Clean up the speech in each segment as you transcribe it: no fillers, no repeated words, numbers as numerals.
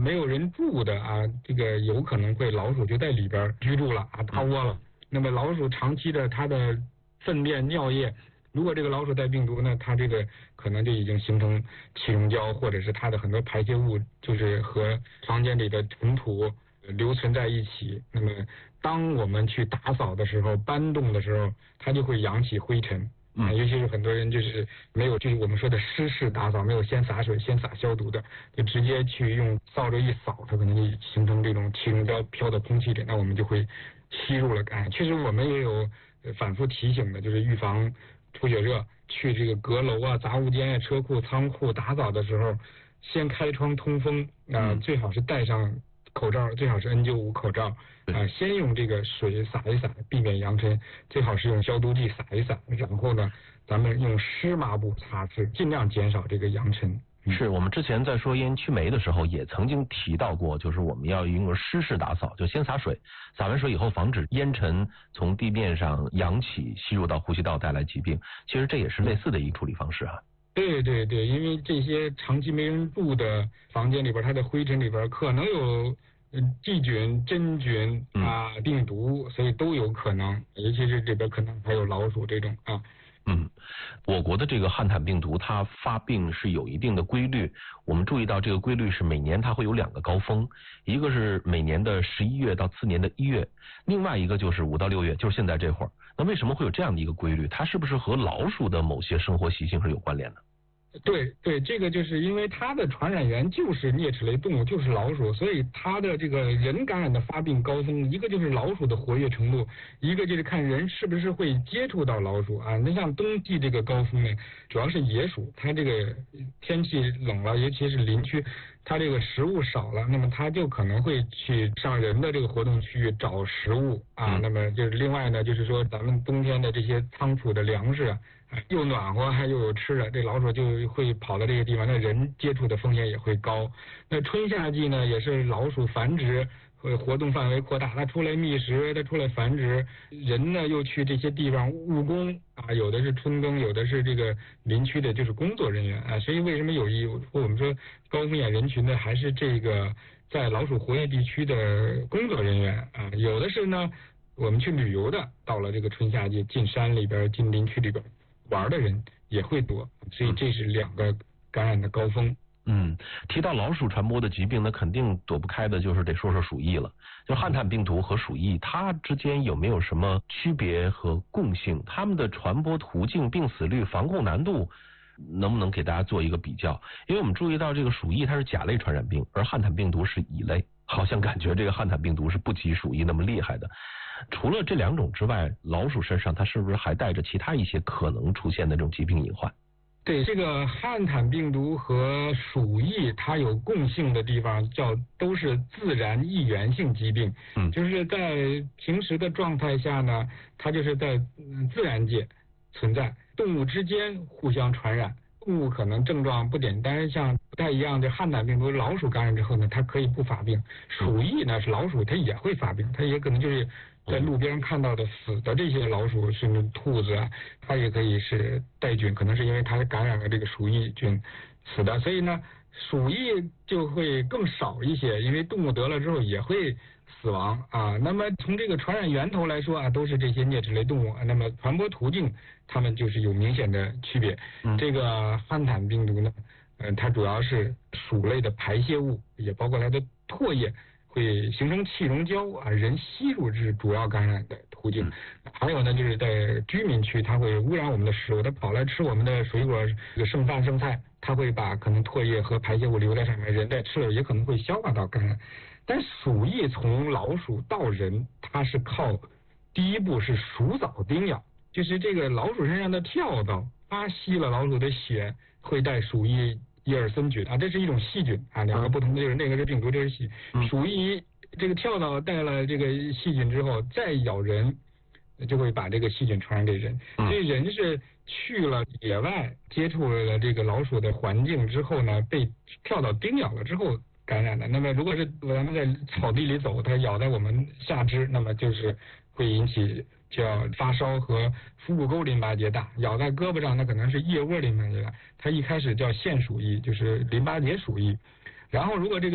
没有人住的啊，这个有可能会老鼠就在里边居住了啊，趴窝了。那么老鼠长期的它的粪便尿液，如果这个老鼠带病毒呢，它这个可能就已经形成气溶胶，或者是它的很多排泄物就是和房间里的尘土留存在一起。那么当我们去打扫的时候，搬动的时候，它就会扬起灰尘。尤其是很多人就是没有，就是我们说的湿式打扫，没有先洒水、先洒消毒的，就直接去用扫帚一扫，它可能就形成这种气溶胶飘到空气里，那我们就会吸入了感染。确实我们也有反复提醒的，就是预防出血热，去这个阁楼啊、杂物间啊、车库、仓库打扫的时候，先开窗通风啊，最好是戴上口罩，最好是 N95 口罩啊，先用这个水洒一洒，避免扬尘，最好是用消毒剂洒一洒，然后呢，咱们用湿抹布擦拭，尽量减少这个扬尘。 是我们之前在说烟驱霉的时候也曾经提到过，就是我们要用湿式打扫，就先洒水，洒完水以后防止烟尘从地面上扬起吸入到呼吸道带来疾病。其实这也是类似的一个处理方式啊。 对对对，因为这些长期没人住的房间里边，它的灰尘里边可能有细菌、真菌啊、病毒，所以都有可能，尤其是里边可能还有老鼠这种啊。 我国的这个汉坦病毒它发病是有一定的规律，我们注意到这个规律是每年它会有2个高峰，一个是每年的11月到次年的1月，另外一个就是5到6月，就是现在这会儿。那为什么会有这样的一个规律？它是不是和老鼠的某些生活习性是有关联的？ 对对，这个就是因为它的传染源就是啮齿类动物，就是老鼠，所以它的这个人感染的发病高峰，一个就是老鼠的活跃程度，一个就是看人是不是会接触到老鼠啊。那像冬季这个高峰呢，主要是野鼠，它这个天气冷了，尤其是林区，它这个食物少了，那么它就可能会去上人的这个活动区域找食物啊。那么就是另外呢，就是说咱们冬天的这些仓储的粮食啊，又暖和还又有吃的，这老鼠就会跑到这个地方，那人接触的风险也会高。那春夏季呢，也是老鼠繁殖活动范围扩大，它出来觅食，它出来繁殖，人呢又去这些地方务工啊，有的是春耕，有的是这个林区的就是工作人员啊。所以为什么我们说高风险人群的还是这个在老鼠活跃地区的工作人员啊，有的是呢我们去旅游的，到了这个春夏季进山里边进林区里边玩的人也会多，所以这是2个感染的高峰。 提到老鼠传播的疾病，那肯定躲不开的就是得说说鼠疫了。就汉坦病毒和鼠疫，它之间有没有什么区别和共性？它们的传播途径、病死率、防控难度，能不能给大家做一个比较？因为我们注意到这个鼠疫它是甲类传染病，而汉坦病毒是乙类，好像感觉这个汉坦病毒是不及鼠疫那么厉害的。除了这2种之外，老鼠身上它是不是还带着其他一些可能出现的这种疾病隐患？ 对，这个汉坦病毒和鼠疫它有共性的地方，都是自然易源性疾病。就是在平时的状态下呢，它就是在自然界存在，动物之间互相传染。动物可能症状不简单，像不太一样的汉坦病毒，老鼠感染之后呢，它可以不发病。鼠疫呢是老鼠，它也会发病，它也可能就是在路边看到的死的这些老鼠，甚至兔子啊，它也可以是带菌，可能是因为它感染了这个鼠疫菌死的。所以呢，鼠疫就会更少一些，因为动物得了之后也会死亡啊。那么从这个传染源头来说啊，都是这些啮齿类动物，那么传播途径它们就是有明显的区别。这个汉坦病毒呢，它主要是鼠类的排泄物，也包括它的唾液会形成气溶胶啊，人吸入是主要感染的途径。还有呢，就是在居民区，它会污染我们的食物，它跑来吃我们的水果、这个剩饭剩菜，它会把可能唾液和排泄物留在上面，人在吃了也可能会消化道感染。但鼠疫从老鼠到人，它是靠第一步是鼠蚤叮咬，就是这个老鼠身上的跳蚤，它吸了老鼠的血，会带鼠疫耶尔森菌啊，这是一种细菌啊，2个不同的，就是那个是病毒，这是细菌。鼠疫这个跳蚤带了这个细菌之后，再咬人，就会把这个细菌传染给人。所以人是去了野外，接触了这个老鼠的环境之后呢，被跳蚤叮咬了之后感染的。那么如果是咱们在草地里走，它咬在我们下肢，那么就是会引起叫发烧和腹股沟淋巴结大；咬在胳膊上，那可能是腋窝淋巴结大。它一开始叫腺鼠疫，就是淋巴结鼠疫。然后如果这个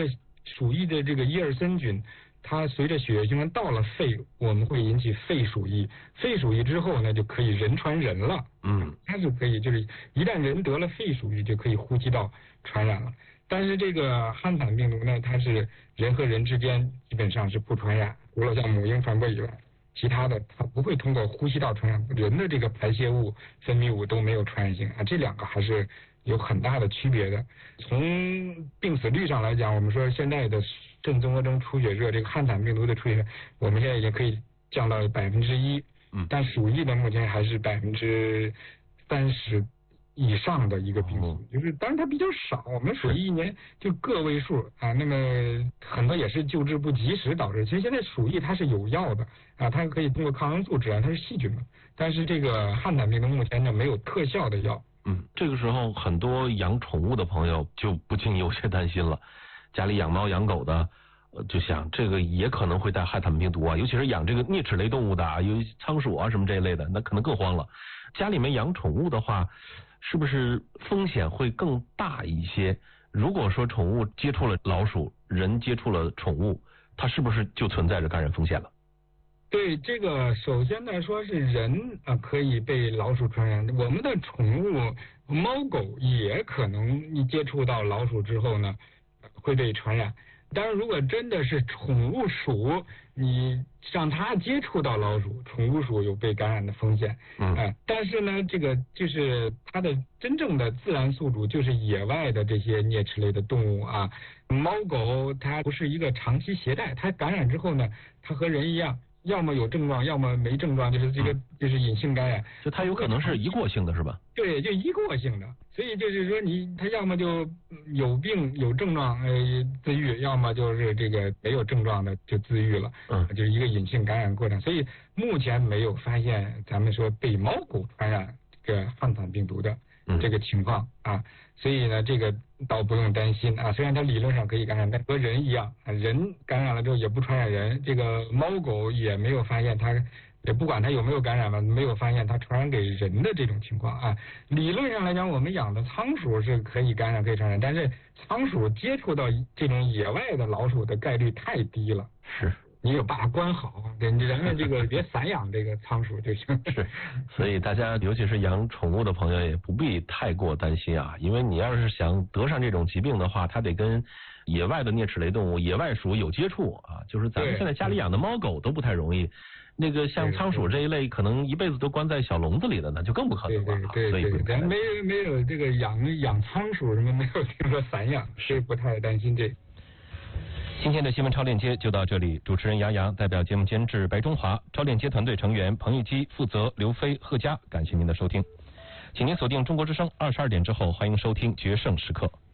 鼠疫的这个伊尔森菌，它随着血液循环到了肺，我们会引起肺鼠疫。肺鼠疫之后呢，就可以人传人了。它是可以，就是一旦人得了肺鼠疫，就可以呼吸道传染了。但是这个汉坦病毒呢，它是人和人之间基本上是不传染，除了像母婴传播以外，其他的它不会通过呼吸道传染。人的这个排泄物、分泌物都没有传染性啊，这两个还是有很大的区别的。从病死率上来讲，我们说现在的肾综合征出血热，这个汉坦病毒的出血热，我们现在已经可以降到1%，但鼠疫呢，目前还是30%以上的一个病死，就是当然它比较少，我们鼠疫一年就个位数啊，那么很多也是救治不及时导致。其实现在鼠疫它是有药的啊，它可以通过抗生素治疗，它是细菌嘛。但是这个汉坦病毒目前呢没有特效的药。 这个时候很多养宠物的朋友就不禁有些担心了，家里养猫养狗的。就想这个也可能会带汉坦病毒啊，尤其是养这个啮齿类动物的啊，有仓鼠啊什么这一类的，那可能更慌了。家里面养宠物的话，是不是风险会更大一些？如果说宠物接触了老鼠，人接触了宠物，它是不是就存在着感染风险了？ 对，这个首先来说是人可以被老鼠传染，我们的宠物猫狗也可能你接触到老鼠之后呢会被传染。当然，如果真的是宠物鼠，你让它接触到老鼠，宠物鼠有被感染的风险。但是呢，这个就是它的真正的自然宿主就是野外的这些啮齿类的动物啊，猫狗它不是一个长期携带，它感染之后呢，它和人一样，要么有症状，要么没症状，就是这个就是隐性感染， 就它有可能是一过性的是吧？ 对，就一过性的，所以就是说它要么就有病有症状自愈，要么就是这个没有症状的就自愈了，就是一个隐性感染过程。所以目前没有发现咱们说被猫狗传染这个汉坦病毒的这个情况啊，所以呢这个倒不用担心啊。虽然它理论上可以感染，但和人一样，人感染了之后也不传染人，这个猫狗也没有发现它。也不管它有没有感染吧，没有发现它传染给人的这种情况啊。理论上来讲，我们养的仓鼠是可以感染、可以传染，但是仓鼠接触到这种野外的老鼠的概率太低了。 是， 你有把它关好，人们这个别散养这个仓鼠就行。 是，所以大家尤其是养宠物的朋友也不必太过担心啊，因为你要是想得上这种疾病的话，它得跟野外的啮齿类动物、野外鼠有接触啊，就是咱们现在家里养的猫狗都不太容易。那个像仓鼠这一类，可能一辈子都关在小笼子里的，那就更不可能了。 对，咱没有这个养仓鼠什么，没有听说散养，所以不太担心这。 今天的新闻超链接就到这里，主持人杨洋代表节目监制白中华，超链接团队成员彭玉基负责刘飞、贺佳，感谢您的收听，请您锁定中国之声22点之后，欢迎收听决胜时刻。